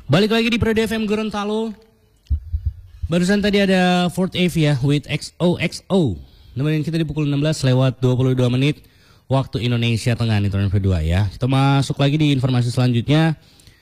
Balik lagi di Periode FM Gorontalo. Barusan tadi ada Fourth Ave ya with XOXO. Nemenin kita di pukul 16 lewat 22 menit waktu Indonesia Tengah nih tahun kedua ya. Kita masuk lagi di informasi selanjutnya.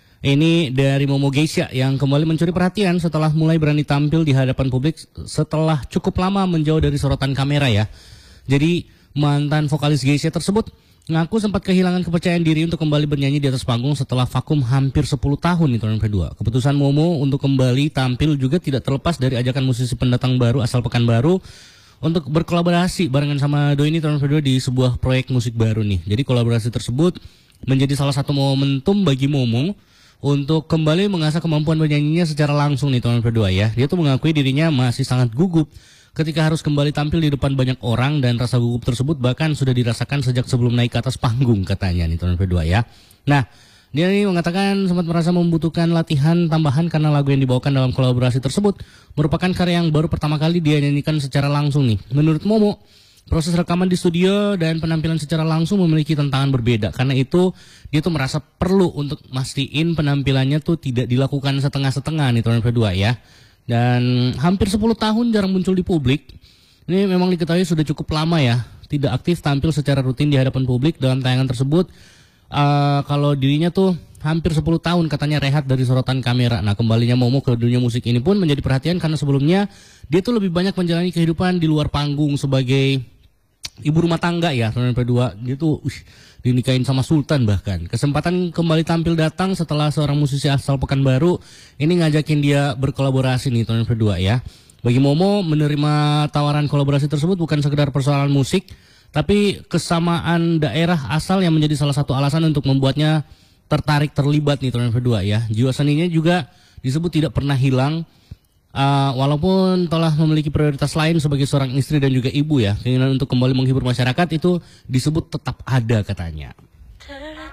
Ini dari Momo Geisha yang kembali mencuri perhatian setelah mulai berani tampil di hadapan publik setelah cukup lama menjauh dari sorotan kamera ya. Jadi mantan vokalis Geisha tersebut ngaku sempat kehilangan kepercayaan diri untuk kembali bernyanyi di atas panggung setelah vakum hampir 10 tahun di tahun kedua. Keputusan Momo untuk kembali tampil juga tidak terlepas dari ajakan musisi pendatang baru asal Pekanbaru untuk berkolaborasi barengan sama Doi ini tahun kedua di sebuah proyek musik baru nih. Jadi kolaborasi tersebut menjadi salah satu momentum bagi Momo untuk kembali mengasah kemampuan bernyanyinya secara langsung nih tahun kedua ya. Dia tuh mengakui dirinya masih sangat gugup ketika harus kembali tampil di depan banyak orang dan rasa gugup tersebut bahkan sudah dirasakan sejak sebelum naik ke atas panggung katanya nih tahun kedua ya. Nah, dia ini mengatakan sempat merasa membutuhkan latihan tambahan karena lagu yang dibawakan dalam kolaborasi tersebut merupakan karya yang baru pertama kali dia nyanyikan secara langsung nih. Menurut Momo, proses rekaman di studio dan penampilan secara langsung memiliki tantangan berbeda. Karena itu dia tuh merasa perlu untuk mastiin penampilannya tuh tidak dilakukan setengah-setengah nih tahun kedua ya. Dan hampir 10 tahun jarang muncul di publik. Ini memang diketahui sudah cukup lama ya tidak aktif tampil secara rutin di hadapan publik. Dalam tayangan tersebut kalau dirinya tuh hampir 10 tahun katanya rehat dari sorotan kamera. Nah, kembalinya Momo ke dunia musik ini pun menjadi perhatian karena sebelumnya dia tuh lebih banyak menjalani kehidupan di luar panggung sebagai ibu rumah tangga ya. Tahun kedua dia tuh dinikahin sama Sultan bahkan. Kesempatan kembali tampil datang setelah seorang musisi asal Pekanbaru ini ngajakin dia berkolaborasi nih tahun kedua ya. Bagi Momo menerima tawaran kolaborasi tersebut bukan sekedar persoalan musik, tapi kesamaan daerah asal yang menjadi salah satu alasan untuk membuatnya tertarik terlibat nih tahun kedua ya. Jiwa seninya juga disebut tidak pernah hilang. Walaupun telah memiliki prioritas lain sebagai seorang istri dan juga ibu ya, keinginan untuk kembali menghibur masyarakat itu disebut tetap ada katanya.